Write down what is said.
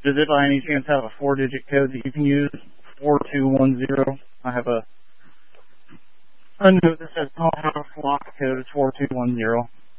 Does it by any chance have a 4-digit code that you can use? 4210. I have a note that says call house lock code is 4210.